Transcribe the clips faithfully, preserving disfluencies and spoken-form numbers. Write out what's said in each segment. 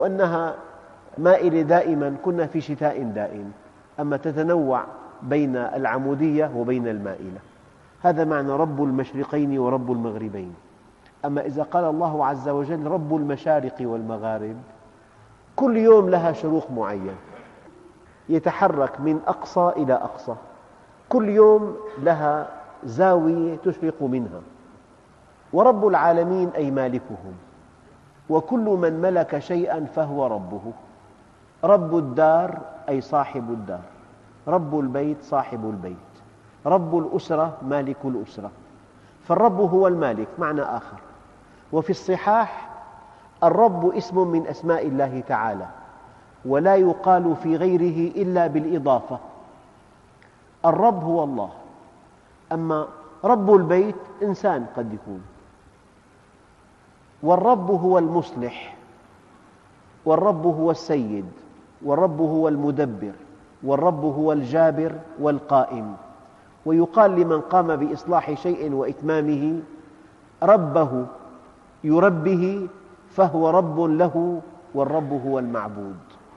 وأنها مائلة دائما، كنا في شتاء دائم، أما تتنوع بين العمودية وبين المائلة. هذا معنى رب المشرقين ورب المغربين. أما إذا قال الله عز وجل رب المشارق والمغارب، كل يوم لها شروق معين يتحرك من أقصى إلى أقصى، كل يوم لها زاوية تشرق منها. ورب العالمين أي مالكهم، وكل من ملك شيئا فهو ربه. رب الدار أي صاحب الدار، رب البيت صاحب البيت، رب الأسرة مالك الأسرة. فالرب هو المالك معنى آخر. وفي الصحاح الرب اسم من أسماء الله تعالى، ولا يقال في غيره إلا بالإضافة. الرب هو الله، أما رب البيت إنسان قد يكون. والرب هو المصلح، والرب هو السيد، والرب هو المدبر، والرب هو الجابر والقائم. ويقال لمن قام بإصلاح شيء وإتمامه ربه يربه، فهو رب له، والرب هو المعبود.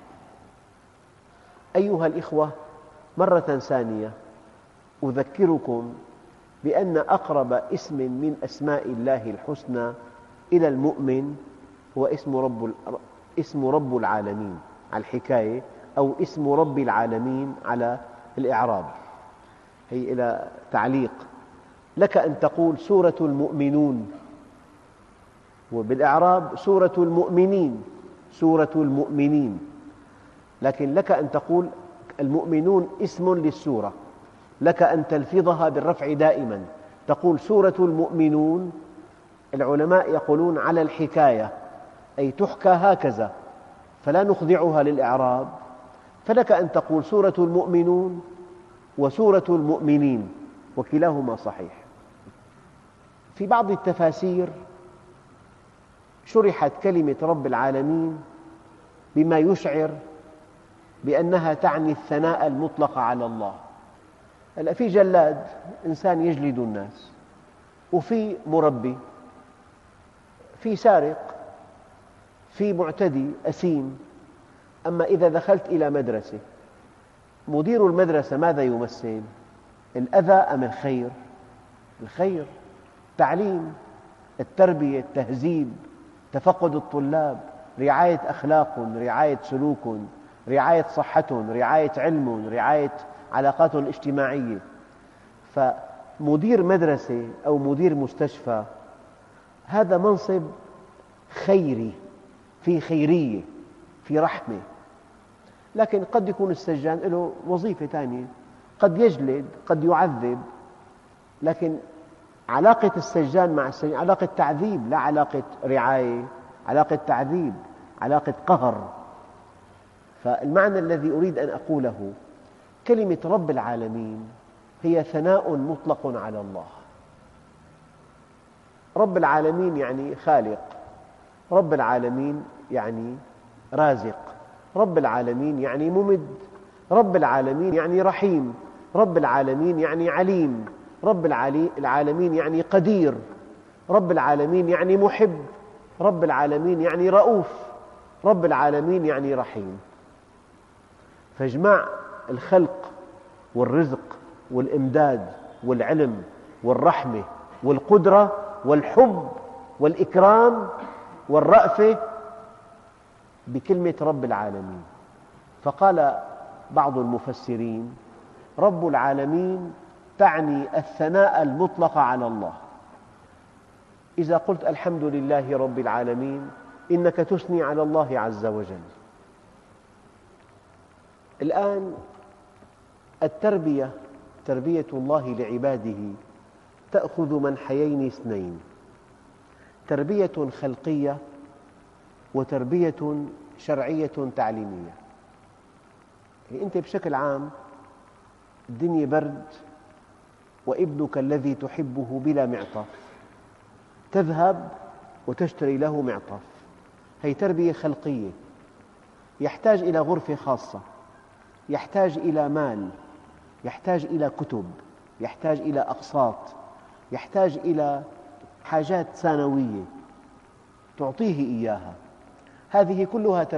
أيها الإخوة، مرة ثانية أذكركم بأن أقرب اسم من أسماء الله الحسنى إلى المؤمن هو اسم رب اسم رب العالمين على الحكاية، أو اسم رب العالمين على الإعراب. هي إلى تعليق. لك أن تقول سورة المؤمنون، وبالإعراب سورة المؤمنين، سورة المؤمنين. لكن لك أن تقول المؤمنون اسم للسورة، لك أن تلفظها بالرفع دائما، تقول سورة المؤمنون. العلماء يقولون على الحكاية، أي تحكى هكذا فلا نخضعها للإعراب. فلك أن تقول سورة المؤمنون وسورة المؤمنين، وكلاهما صحيح. في بعض التفاسير شرحت كلمة رب العالمين بما يشعر بأنها تعني الثناء المطلق على الله. هلأ في جلاد إنسان يجلد الناس، وفي مربي، في سارق، في معتدي أثيم. أما إذا دخلت إلى مدرسة، مدير المدرسة ماذا يمثل؟ الأذى أم الخير؟ الخير. تعليم، التربية، التهذيب، تفقد الطلاب، رعاية أخلاق، رعاية سلوك، رعاية صحة، رعاية علم، رعاية علاقات اجتماعية. فمدير مدرسة أو مدير مستشفى هذا منصب خيري، في خيرية، في رحمة. لكن قد يكون السجان له وظيفة ثانية، قد يجلد، قد يعذب، لكن علاقة السجان مع السجان علاقة تعذيب، لا علاقة رعاية، علاقة تعذيب، علاقة قهر. فالمعنى الذي أريد أن أقوله، كلمة رب العالمين هي ثناء مطلق على الله. رب العالمين يعني خالق، رب العالمين يعني رازق، رب العالمين يعني ممد، رب العالمين يعني رحيم، رب العالمين يعني عليم، رب العالمين يعني قدير، رب العالمين يعني محب، رب العالمين يعني رؤوف، رب العالمين يعني رحيم. فاجمع الخلق والرزق والإمداد والعلم والرحمة والقدرة والحب والإكرام والرأفة بكلمة رب العالمين. فقال بعض المفسرين رب العالمين تعني الثناء المطلق على الله. إذا قلت الحمد لله رب العالمين إنك تثني على الله عز وجل. الآن التربية، تربية الله لعباده تأخذ منحيين اثنين: تربية خلقية وتربية شرعية تعليمية. أنت بشكل عام الدنيا برد وابنك الذي تحبه بلا معطف، تذهب وتشتري له معطف. هي تربية خلقية، يحتاج إلى غرفة خاصة، يحتاج إلى مال، يحتاج إلى كتب، يحتاج إلى أقساط، يحتاج إلى حاجات ثانوية تعطيه إياها. هذه كلها